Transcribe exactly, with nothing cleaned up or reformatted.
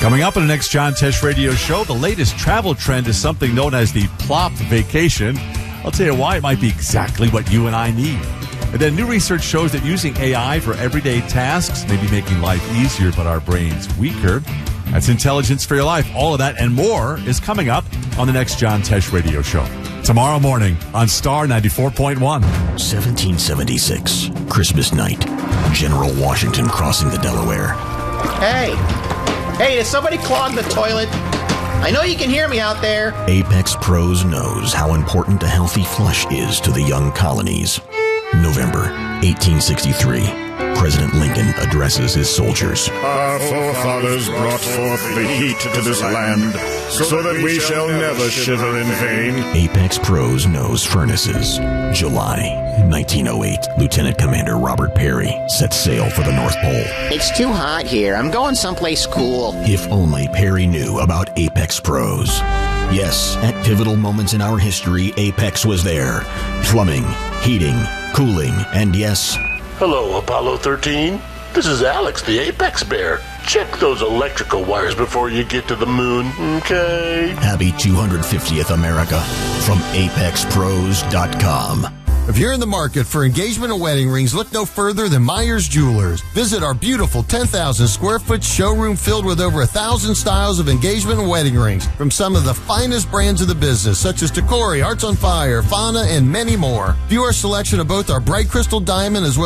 Coming up in the next John Tesh Radio Show, the latest travel trend is something known as the plop vacation. I'll tell you why it might be exactly what you and I need. And then new research shows that using A I for everyday tasks may be making life easier, but our brains weaker. That's Intelligence for Your Life. All of that and more is coming up on the next John Tesh Radio Show. Tomorrow morning on Star ninety-four point one. seventeen seventy-six, Christmas night. General Washington crossing the Delaware. Hey! Hey, did somebody clog the toilet? I know you can hear me out there. Apex Pros knows how important a healthy flush is to the young colonies. November eighteen sixty-three. President Lincoln addresses his soldiers. Our forefathers brought forth the heat to this land, so that we shall never shiver in vain. Apex Pros knows furnaces. July nineteen oh eight. Lieutenant Commander Robert Peary sets sail for the North Pole. It's too hot here. I'm going someplace cool. If only Peary knew about Apex Pros. Yes, at pivotal moments in our history, Apex was there. Plumbing, heating, cooling, and yes... Hello, Apollo thirteen. This is Alex, the Apex Bear. Check those electrical wires before you get to the moon, okay? Happy two hundred fiftieth America from apex pros dot com. If you're in the market for engagement and wedding rings, look no further than Myers Jewelers. Visit our beautiful ten thousand square foot showroom filled with over a thousand styles of engagement and wedding rings from some of the finest brands of the business, such as Tacori, Hearts on Fire, Fauna, and many more. View our selection of both our bright crystal diamond as well